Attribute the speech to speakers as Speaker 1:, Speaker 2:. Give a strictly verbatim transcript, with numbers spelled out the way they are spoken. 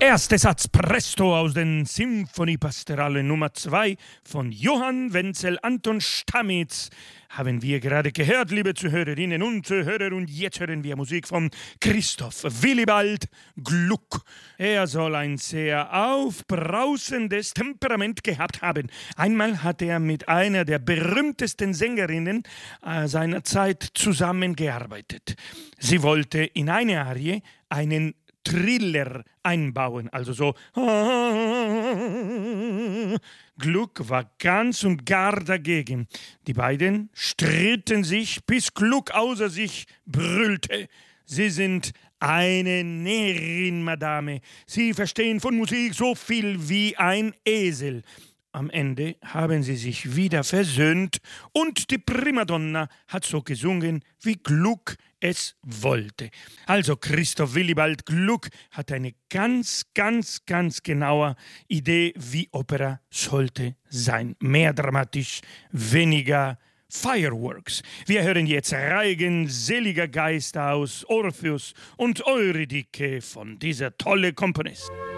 Speaker 1: Erster Satz Presto aus den Symphonie Pastorale Nummer zwei von Johann Wenzel Anton Stamitz haben wir gerade gehört, liebe Zuhörerinnen und Zuhörer. Und jetzt hören wir Musik von Christoph Willibald Gluck. Er soll ein sehr aufbrausendes Temperament gehabt haben. Einmal hat er mit einer der berühmtesten Sängerinnen äh, seiner Zeit zusammengearbeitet. Sie wollte in eine Arie einen Thriller einbauen, also so. Gluck war ganz und gar dagegen. Die beiden stritten sich, bis Gluck außer sich brüllte. Sie sind eine Närrin, Madame. Sie verstehen von Musik so viel wie ein Esel. Am Ende haben sie sich wieder versöhnt und die Primadonna hat so gesungen, wie Gluck es wollte. Also Christoph Willibald Gluck hat eine ganz, ganz, ganz genaue Idee, wie Opera sollte sein. Mehr dramatisch, weniger Fireworks. Wir hören jetzt Reigen seliger Geist aus Orpheus und Eurydike von dieser tolle Komponist.